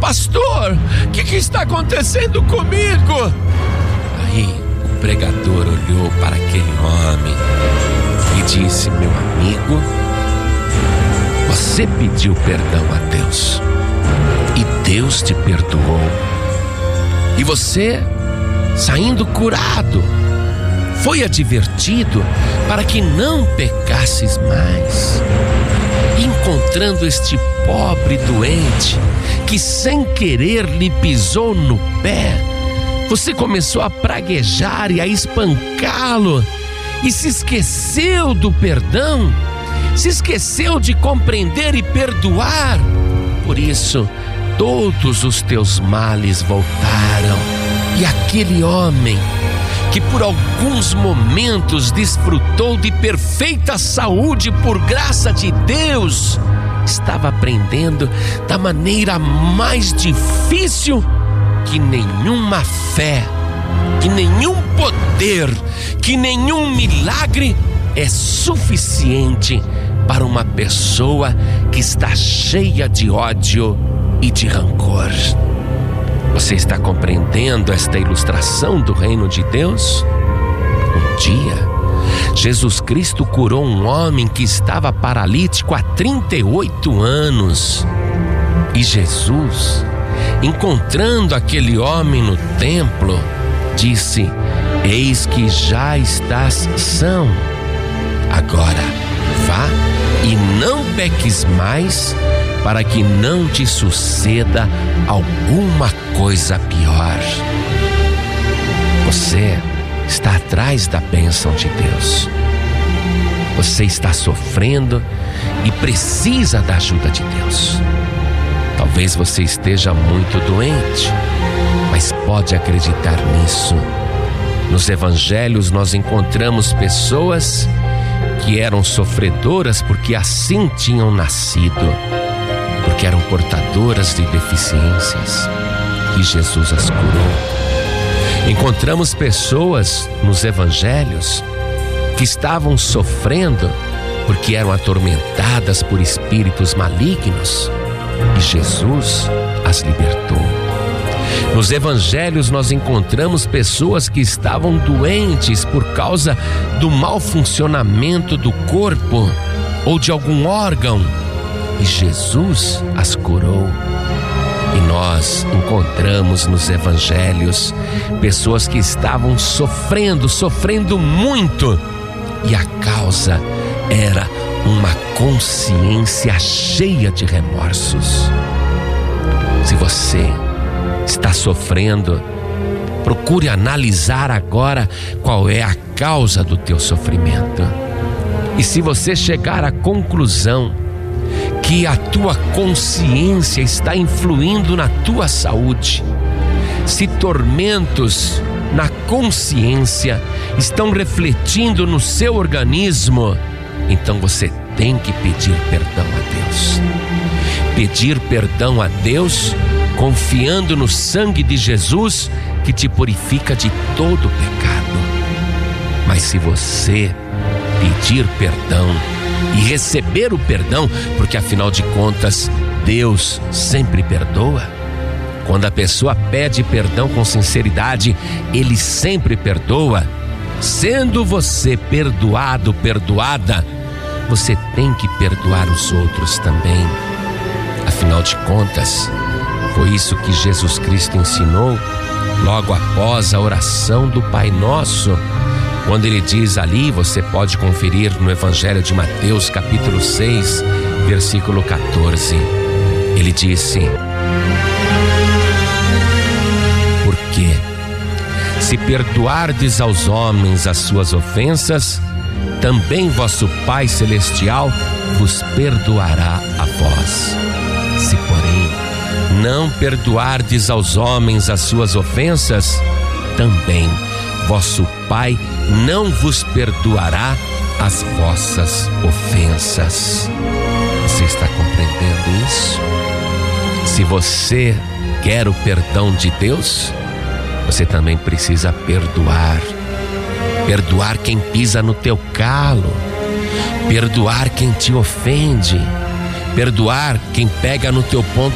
pastor, o que está acontecendo comigo? Aí o pregador olhou para aquele homem e disse: meu amigo, você pediu perdão a Deus e Deus te perdoou, e você, saindo curado, foi advertido para que não pecasses mais. Encontrando este pobre doente que sem querer lhe pisou no pé, você começou a praguejar e a espancá-lo, e se esqueceu do perdão, se esqueceu de compreender e perdoar. Por isso todos os teus males voltaram, e aquele homem que por alguns momentos desfrutou de perfeita saúde por graça de Deus, estava aprendendo da maneira mais difícil que nenhuma fé, que nenhum poder, que nenhum milagre é suficiente para uma pessoa que está cheia de ódio e de rancor. Você está compreendendo esta ilustração do reino de Deus? Um dia, Jesus Cristo curou um homem que estava paralítico há 38 anos. E Jesus, encontrando aquele homem no templo, disse: eis que já estás são. Agora, vá e não peques mais, para que não te suceda alguma coisa pior. Você está atrás da bênção de Deus. Você está sofrendo e precisa da ajuda de Deus. Talvez você esteja muito doente, mas pode acreditar nisso. Nos evangelhos nós encontramos pessoas que eram sofredoras porque assim tinham nascido, porque eram portadoras de deficiências, e Jesus as curou. Encontramos pessoas nos evangelhos que estavam sofrendo porque eram atormentadas por espíritos malignos, e Jesus as libertou. Nos evangelhos nós encontramos pessoas que estavam doentes por causa do mau funcionamento do corpo ou de algum órgão, e Jesus as curou. E nós encontramos nos evangelhos pessoas que estavam sofrendo muito, e a causa era uma consciência cheia de remorsos. Se você está sofrendo, procure analisar agora qual é a causa do teu sofrimento. E se você chegar à conclusão que a tua consciência está influindo na tua saúde, se tormentos na consciência estão refletindo no seu organismo, então você tem que pedir perdão a Deus. Pedir perdão a Deus, confiando no sangue de Jesus que te purifica de todo pecado. Mas se você pedir perdão e receber o perdão, porque afinal de contas Deus sempre perdoa. Quando a pessoa pede perdão com sinceridade, Ele sempre perdoa. Sendo você perdoado, perdoada, você tem que perdoar os outros também. Afinal de contas, foi isso que Jesus Cristo ensinou logo após a oração do Pai Nosso, quando Ele diz ali, você pode conferir no Evangelho de Mateus, capítulo 6, versículo 14. Ele disse: porque se perdoardes aos homens as suas ofensas, também vosso Pai Celestial vos perdoará a vós. Se, porém, não perdoardes aos homens as suas ofensas, também vosso Pai não vos perdoará as vossas ofensas. Você está compreendendo isso? Se você quer o perdão de Deus, você também precisa perdoar. Perdoar quem pisa no teu calo, perdoar quem te ofende, perdoar quem pega no teu ponto